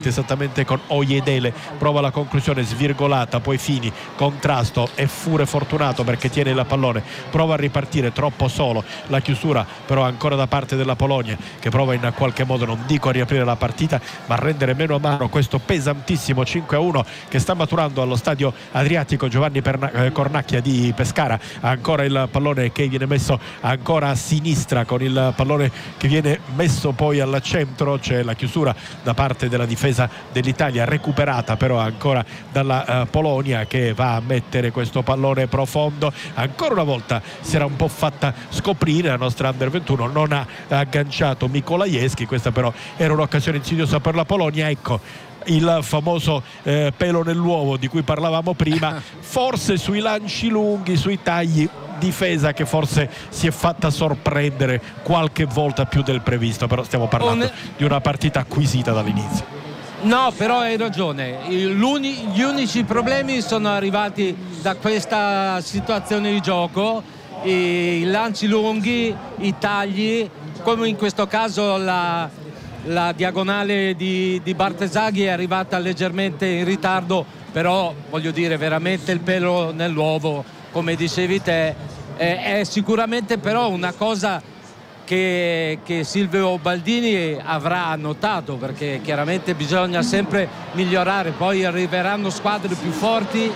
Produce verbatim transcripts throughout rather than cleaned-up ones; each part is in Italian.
esattamente con Ojedele, prova la conclusione svirgolata, poi Fini, contrasto e Fure fortunato perché tiene il pallone, prova a ripartire troppo solo, la chiusura però ancora da parte della Polonia che prova in qualche modo, non dico a riaprire la partita, ma a rendere meno a mano questo pesantissimo cinque a uno che sta maturando allo stadio Adriatico Giovanni Perna- eh, Cornacchia di Pescara. Ancora il pallone che viene messo ancora a sinistra, con il pallone che viene messo poi al centro, c'è la chiusura da parte della difesa dell'Italia, recuperata però ancora dalla uh, Polonia, che va a mettere questo pallone profondo. Ancora una volta si era un po' fatta scoprire la nostra under ventuno, non ha agganciato Mikolajewski, questa però era un'occasione insidiosa per la Polonia. Ecco il famoso eh, pelo nell'uovo di cui parlavamo prima, forse sui lanci lunghi, sui tagli, difesa che forse si è fatta sorprendere qualche volta più del previsto, però stiamo parlando Un... di una partita acquisita dall'inizio. No, però hai ragione, L'uni, gli unici problemi sono arrivati da questa situazione di gioco, i lanci lunghi, i tagli, come in questo caso la, la diagonale di, di Bartesaghi è arrivata leggermente in ritardo, però voglio dire veramente il pelo nell'uovo, come dicevi te. È, è sicuramente però una cosa Che, che Silvio Baldini avrà notato, perché chiaramente bisogna sempre migliorare, poi arriveranno squadre più forti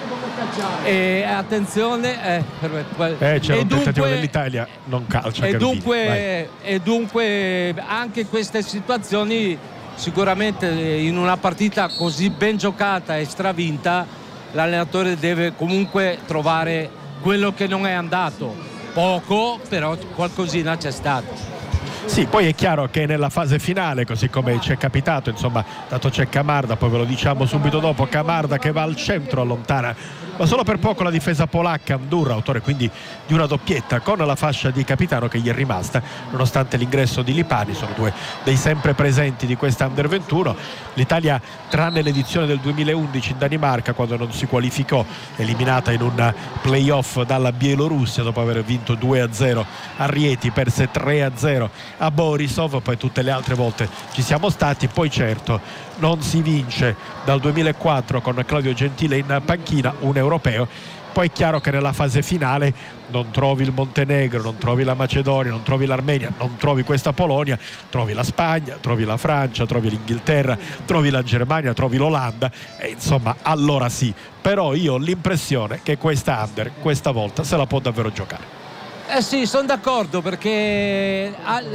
e attenzione eh, eh, c'era e un dunque, tentativo dell'Italia, non calcia e dunque, e dunque anche queste situazioni sicuramente in una partita così ben giocata e stravinta l'allenatore deve comunque trovare quello che non è andato. Poco, però qualcosina c'è stato. Sì, poi è chiaro che nella fase finale, così come ci è capitato, insomma, dato c'è Camarda, poi ve lo diciamo subito dopo, Camarda che va al centro, allontana ma solo per poco la difesa polacca, Andurra, autore quindi di una doppietta con la fascia di capitano che gli è rimasta nonostante l'ingresso di Lipani. Sono due dei sempre presenti di questa under ventuno. L'Italia, tranne l'edizione del duemilaundici in Danimarca, quando non si qualificò, eliminata in un playoff dalla Bielorussia dopo aver vinto due a zero a Rieti, perse tre a zero a Borisov, poi tutte le altre volte ci siamo stati. Poi certo non si vince dal duemilaquattro con Claudio Gentile in panchina un europeo. Poi è chiaro che nella fase finale non trovi il Montenegro, non trovi la Macedonia, non trovi l'Armenia, non trovi questa Polonia, trovi la Spagna, trovi la Francia, trovi l'Inghilterra, trovi la Germania, trovi l'Olanda e insomma allora sì. Però io ho l'impressione che questa under questa volta se la può davvero giocare. Eh sì, sono d'accordo, perché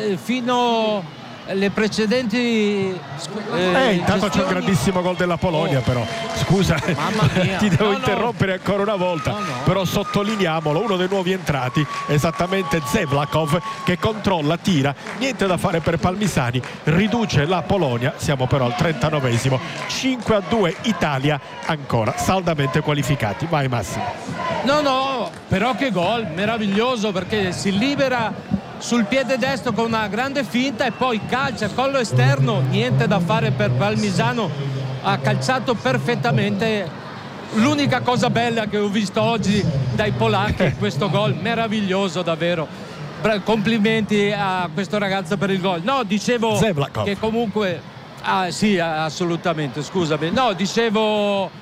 fino le precedenti eh, eh, intanto gestioni... c'è un grandissimo gol della Polonia, oh. però scusa ti devo no, interrompere no. ancora una volta, no, no. però sottolineiamolo, uno dei nuovi entrati esattamente Zevlakov, che controlla, tira, niente da fare per Palmisani, riduce la Polonia. Siamo però al trentanovesimo, cinque a due, Italia ancora saldamente qualificati. Vai Massimo. No no, però che gol meraviglioso, perché si libera sul piede destro con una grande finta e poi calcia, collo esterno, niente da fare per Palmisano, ha calciato perfettamente. L'unica cosa bella che ho visto oggi dai polacchi è questo gol meraviglioso, davvero. Complimenti a questo ragazzo per il gol. No, dicevo Zevlakov. che comunque ah, sì, assolutamente, scusami. No, dicevo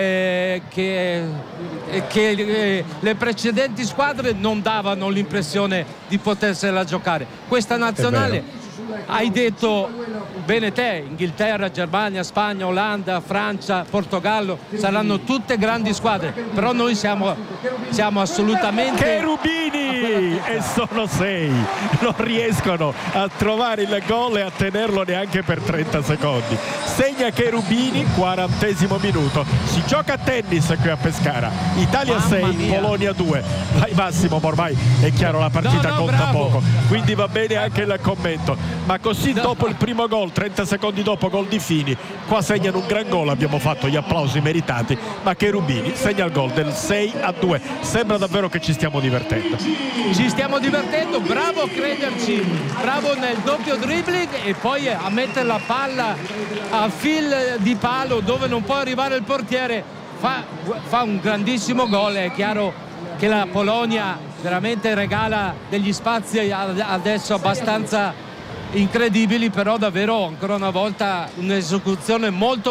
Eh, che, eh, che eh, le precedenti squadre non davano l'impressione di potersela giocare. Questa nazionale, hai detto bene te, Inghilterra, Germania, Spagna, Olanda, Francia, Portogallo saranno tutte grandi squadre, però noi siamo, siamo assolutamente Cherubini e sono sei, non riescono a trovare il gol e a tenerlo neanche per trenta secondi. Segna Cherubini, quarantesimo minuto. Si gioca a tennis qui a Pescara. Italia sei, Polonia due. Vai Massimo, ormai è chiaro, la partita no, no, conta bravo. poco, quindi va bene anche il commento, ma così no. dopo il primo gol, trenta secondi dopo, gol di Fini, qua segnano un gran gol, abbiamo fatto gli applausi meritati, ma Cherubini segna il gol del sei a due. Sembra davvero che ci stiamo divertendo. Ci stiamo divertendo, bravo a crederci, bravo nel doppio dribbling e poi a mettere la palla a fil di palo dove non può arrivare il portiere. Fa, fa un grandissimo gol. È chiaro che la Polonia veramente regala degli spazi adesso abbastanza incredibili, però davvero ancora una volta un'esecuzione molto